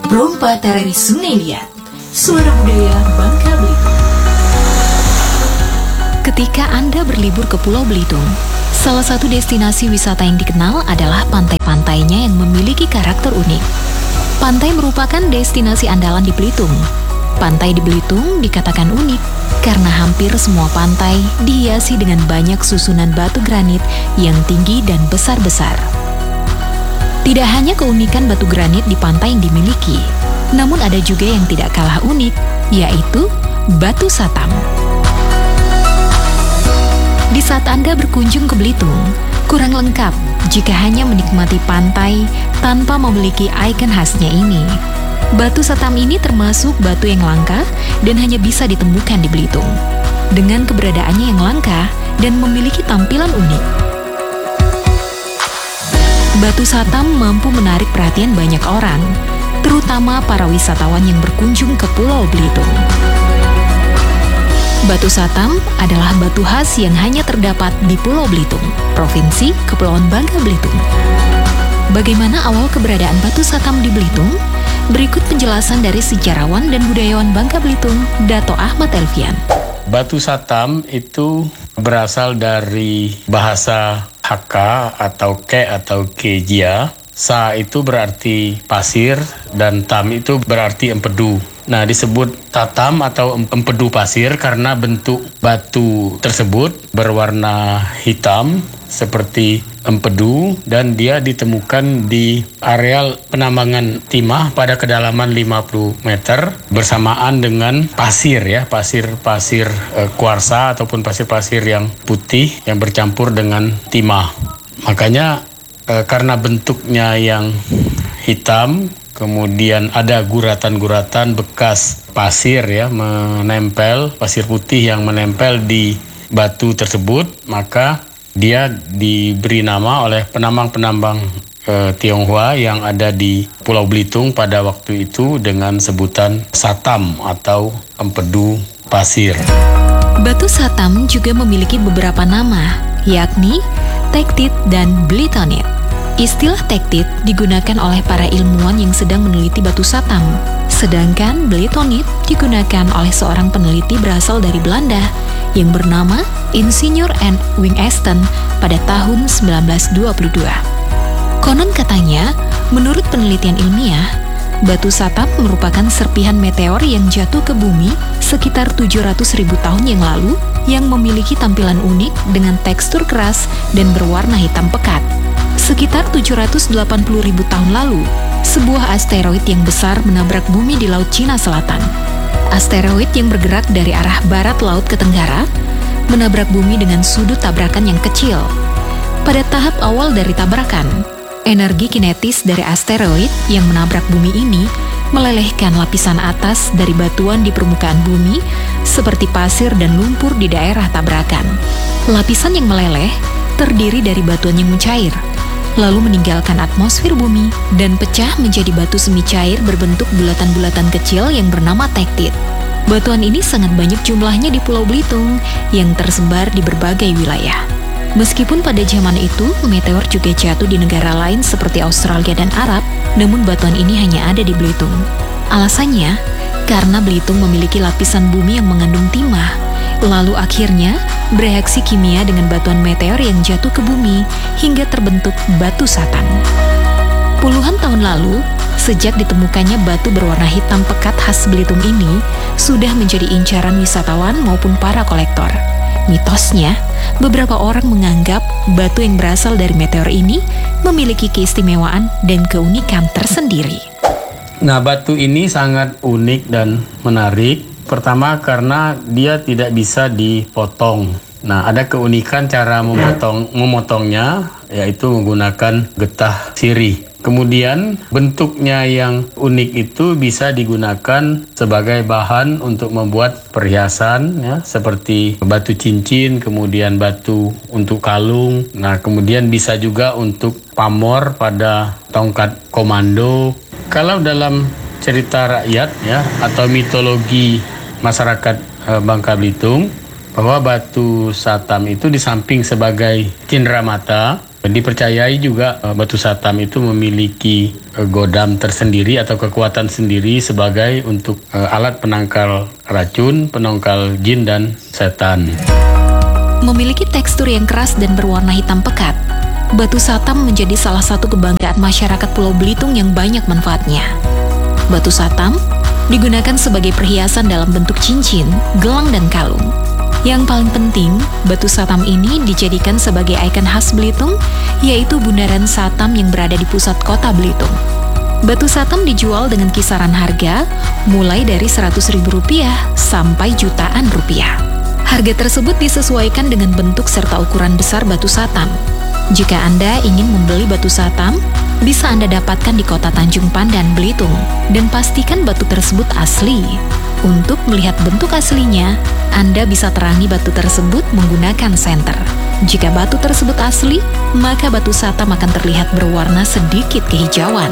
Brompa Tarari Sungai Liat, suara budaya Bangka Belitung. Ketika Anda berlibur ke Pulau Belitung, salah satu destinasi wisata yang dikenal adalah pantai-pantainya yang memiliki karakter unik. Pantai merupakan destinasi andalan di Belitung. Pantai di Belitung dikatakan unik karena hampir semua pantai dihiasi dengan banyak susunan batu granit yang tinggi dan besar-besar. Tidak hanya keunikan batu granit di pantai yang dimiliki, namun ada juga yang tidak kalah unik, yaitu Batu Satam. Di saat Anda berkunjung ke Belitung, kurang lengkap jika hanya menikmati pantai tanpa memiliki ikon khasnya ini. Batu Satam ini termasuk batu yang langka dan hanya bisa ditemukan di Belitung. Dengan keberadaannya yang langka dan memiliki tampilan unik, Batu Satam mampu menarik perhatian banyak orang, terutama para wisatawan yang berkunjung ke Pulau Belitung. Batu Satam adalah batu khas yang hanya terdapat di Pulau Belitung, Provinsi Kepulauan Bangka Belitung. Bagaimana awal keberadaan Batu Satam di Belitung? Berikut penjelasan dari sejarawan dan budayawan Bangka Belitung, Dato Ahmad Elvian. Batu Satam itu berasal dari bahasa Hakka atau Ke atau Kejia. Sa itu berarti pasir dan tam itu berarti empedu. Nah, disebut tatam atau empedu pasir karena bentuk batu tersebut berwarna hitam seperti empedu dan dia ditemukan di areal penambangan timah pada kedalaman 50 meter bersamaan dengan pasir kuarsa ataupun pasir-pasir yang putih yang bercampur dengan timah. Makanya karena bentuknya yang hitam, kemudian ada guratan-guratan bekas pasir menempel, pasir putih yang menempel di batu tersebut, maka dia diberi nama oleh penambang-penambang Tionghoa yang ada di Pulau Belitung pada waktu itu dengan sebutan Satam atau empedu pasir. Batu Satam juga memiliki beberapa nama, yakni tektit dan belitonit. Istilah tektit digunakan oleh para ilmuwan yang sedang meneliti batu Satam, sedangkan belitonit digunakan oleh seorang peneliti berasal dari Belanda yang bernama Insinyur N. Wingsten pada tahun 1922. Konon katanya, menurut penelitian ilmiah, Batu Satam merupakan serpihan meteor yang jatuh ke bumi sekitar 700.000 tahun yang lalu yang memiliki tampilan unik dengan tekstur keras dan berwarna hitam pekat. Sekitar 780.000 tahun lalu, sebuah asteroid yang besar menabrak bumi di Laut Cina Selatan. Asteroid yang bergerak dari arah barat laut ke tenggara menabrak bumi dengan sudut tabrakan yang kecil. Pada tahap awal dari tabrakan, energi kinetis dari asteroid yang menabrak bumi ini melelehkan lapisan atas dari batuan di permukaan bumi seperti pasir dan lumpur di daerah tabrakan. Lapisan yang meleleh terdiri dari batuan yang mencair, lalu meninggalkan atmosfer bumi dan pecah menjadi batu semi cair berbentuk bulatan-bulatan kecil yang bernama tektit. Batuan ini sangat banyak jumlahnya di Pulau Belitung yang tersebar di berbagai wilayah. Meskipun pada zaman itu, meteor juga jatuh di negara lain seperti Australia dan Arab, namun batuan ini hanya ada di Belitung. Alasannya, karena Belitung memiliki lapisan bumi yang mengandung timah, lalu akhirnya bereaksi kimia dengan batuan meteor yang jatuh ke bumi hingga terbentuk Batu Satam. Puluhan tahun lalu, sejak ditemukannya batu berwarna hitam pekat khas Belitung ini, sudah menjadi incaran wisatawan maupun para kolektor. Mitosnya, beberapa orang menganggap batu yang berasal dari meteor ini memiliki keistimewaan dan keunikan tersendiri. Nah, batu ini sangat unik dan menarik. Pertama karena dia tidak bisa dipotong. Nah, ada keunikan cara memotongnya, yaitu menggunakan getah sirih. Kemudian bentuknya yang unik itu bisa digunakan sebagai bahan untuk membuat perhiasan, seperti batu cincin, kemudian batu untuk kalung. Nah, kemudian bisa juga untuk pamor pada tongkat komando. Kalau dalam cerita rakyat atau mitologi masyarakat Bangka Belitung, bahwa Batu Satam itu di samping sebagai cindera mata, Dipercayai juga batu satam itu memiliki godam tersendiri atau kekuatan sendiri sebagai untuk alat penangkal racun, penangkal jin dan setan. Memiliki tekstur yang keras dan berwarna hitam pekat, batu satam menjadi salah satu kebanggaan masyarakat Pulau Belitung yang banyak manfaatnya. Batu satam digunakan sebagai perhiasan dalam bentuk cincin, gelang, dan kalung. Yang paling penting, batu satam ini dijadikan sebagai ikon khas Belitung, yaitu bundaran satam yang berada di pusat kota Belitung. Batu satam dijual dengan kisaran harga mulai dari Rp100.000 sampai jutaan rupiah. Harga tersebut disesuaikan dengan bentuk serta ukuran besar batu satam. Jika Anda ingin membeli batu satam, bisa Anda dapatkan di kota Tanjung Pandan, Belitung, dan pastikan batu tersebut asli. Untuk melihat bentuk aslinya, Anda bisa terangi batu tersebut menggunakan senter. Jika batu tersebut asli, maka batu satam akan terlihat berwarna sedikit kehijauan.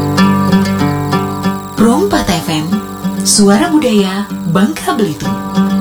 Rompat FM, Suara Budaya Bangka Belitung.